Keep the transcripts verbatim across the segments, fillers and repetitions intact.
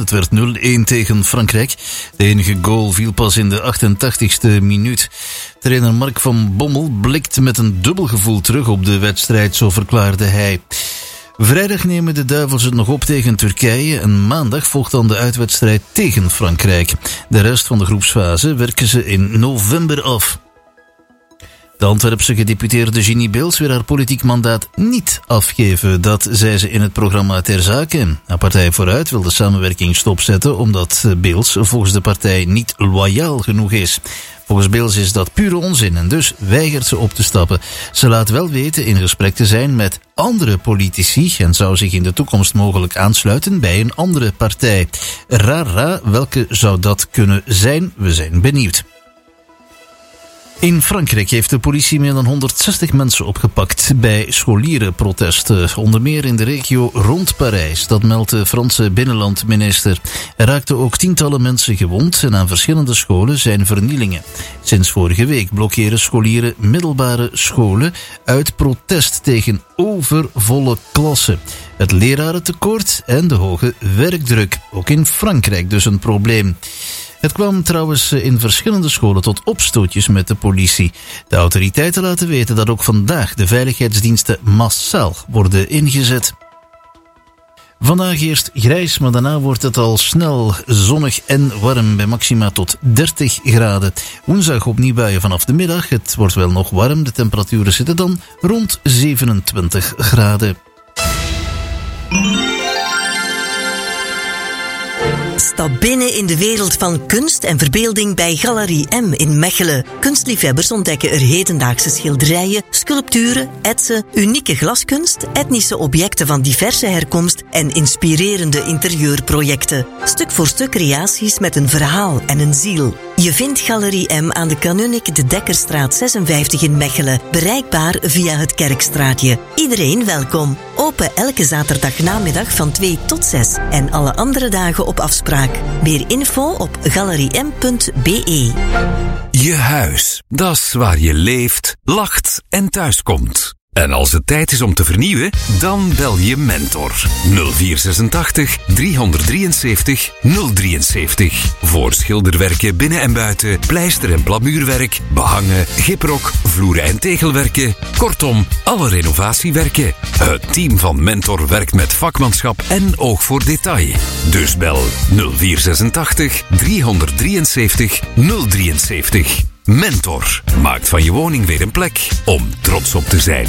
Het werd nul-een tegen Frankrijk. De enige goal viel pas in de achtentachtigste minuut. Trainer Mark van Bommel blikt met een dubbel gevoel terug op de wedstrijd, zo verklaarde hij. Vrijdag nemen de Duivels het nog op tegen Turkije en maandag volgt dan de uitwedstrijd tegen Frankrijk. De rest van de groepsfase werken ze in november af. De Antwerpse gedeputeerde Ginny Beels wil haar politiek mandaat niet afgeven. Dat zei ze in het programma Ter Zake. Haar partij Vooruit wil de samenwerking stopzetten omdat Beels volgens de partij niet loyaal genoeg is. Volgens Beels is dat pure onzin en dus weigert ze op te stappen. Ze laat wel weten in gesprek te zijn met andere politici en zou zich in de toekomst mogelijk aansluiten bij een andere partij. Rara, welke zou dat kunnen zijn? We zijn benieuwd. In Frankrijk heeft de politie meer dan honderdzestig mensen opgepakt bij scholierenprotesten, onder meer in de regio rond Parijs. Dat meldt de Franse binnenlandminister. Er raakten ook tientallen mensen gewond en aan verschillende scholen zijn vernielingen. Sinds vorige week blokkeren scholieren middelbare scholen uit protest tegen overvolle klassen. Het lerarentekort en de hoge werkdruk. Ook in Frankrijk dus een probleem. Het kwam trouwens in verschillende scholen tot opstootjes met de politie. De autoriteiten laten weten dat ook vandaag de veiligheidsdiensten massaal worden ingezet. Vandaag eerst grijs, maar daarna wordt het al snel zonnig en warm bij maxima tot dertig graden. Woensdag opnieuw buien vanaf de middag. Het wordt wel nog warm. De temperaturen zitten dan rond zevenentwintig graden. Stap binnen in de wereld van kunst en verbeelding bij Galerie M in Mechelen. Kunstliefhebbers ontdekken er hedendaagse schilderijen, sculpturen, etsen, unieke glaskunst, etnische objecten van diverse herkomst en inspirerende interieurprojecten. Stuk voor stuk creaties met een verhaal en een ziel. Je vindt Galerie M aan de Kanunnik de Dekkerstraat zesenvijftig in Mechelen. Bereikbaar via het Kerkstraatje. Iedereen welkom. Open elke zaterdagnamiddag van twee tot zes en alle andere dagen op afspraak. Meer info op galerie m punt b e. Je huis, dat is waar je leeft, lacht en thuiskomt. En als het tijd is om te vernieuwen, dan bel je Mentor. nul vier zesentachtig driehonderddrieënzeventig nul drieënzeventig. Voor schilderwerken binnen en buiten, pleister- en plamuurwerk, behangen, giprok, vloeren- en tegelwerken. Kortom, alle renovatiewerken. Het team van Mentor werkt met vakmanschap en oog voor detail. Dus bel nul vier zesentachtig driehonderddrieënzeventig nul drieënzeventig. Mentor maakt van je woning weer een plek om trots op te zijn.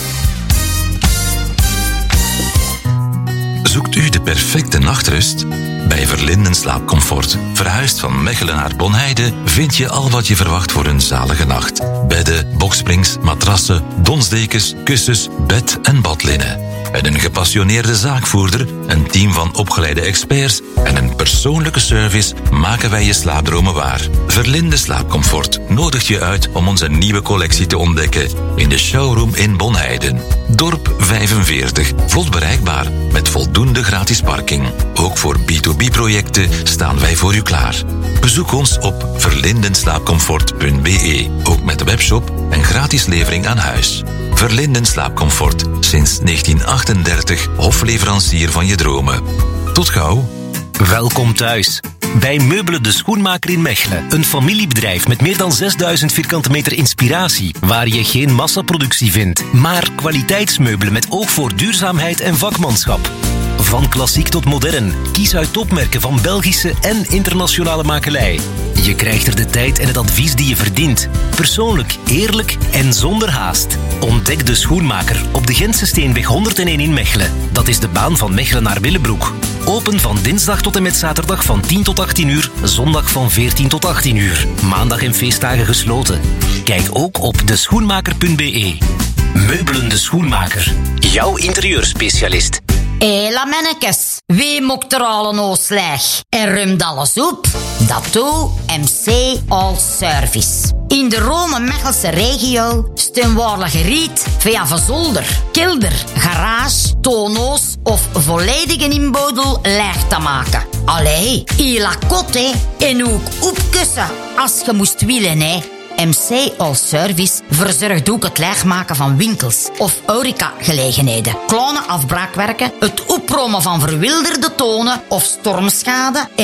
Zoekt u de perfecte nachtrust? Bij Verlinden Slaapcomfort. Verhuisd van Mechelen naar Bonheide vind je al wat je verwacht voor een zalige nacht. Bedden, boksprings, matrassen, donsdekens, kussens, bed- en badlinnen. Met een gepassioneerde zaakvoerder, een team van opgeleide experts en een persoonlijke service maken wij je slaapdromen waar. Verlinde Slaapcomfort nodigt je uit om onze nieuwe collectie te ontdekken in de showroom in Bonheiden. Dorp vijfenveertig, vlot bereikbaar met voldoende gratis parking. Ook voor B twee B projecten staan wij voor u klaar. Bezoek ons op verlindenslaapcomfort punt b e, ook met de webshop en gratis levering aan huis. Verlinden Slaapcomfort, sinds negentien achtendertig hofleverancier van je dromen. Tot gauw. Welkom thuis. Bij Meubelen de Schoenmaker in Mechelen. Een familiebedrijf met meer dan zesduizend vierkante meter inspiratie. Waar je geen massaproductie vindt, maar kwaliteitsmeubelen met oog voor duurzaamheid en vakmanschap. Van klassiek tot modern. Kies uit topmerken van Belgische en internationale makelij. Je krijgt er de tijd en het advies die je verdient. Persoonlijk, eerlijk en zonder haast. Ontdek de Schoenmaker op de Gentse Steenweg honderdéén in Mechelen. Dat is de baan van Mechelen naar Willebroek. Open van dinsdag tot en met zaterdag van tien tot achttien uur, zondag van veertien tot achttien uur. Maandag en feestdagen gesloten. Kijk ook op de schoenmaker punt b e. Meubelen de Schoenmaker. Jouw interieurspecialist. Hé, la mannekes, wie mokt er al een oosleg? En ruimt alles op? Dat doe M C All Service. In de Rome-Mechelse regio staan waarlijk geriet via verzolder, kelder, garage, tono's of volledige inboedel leeg te maken. Allee, il la cote en ook opkussen als je moest willen, hè. M C All Service verzorgt ook het leegmaken van winkels of horecagelegenheden, kleine afbraakwerken, het opruimen van verwilderde tonen of stormschade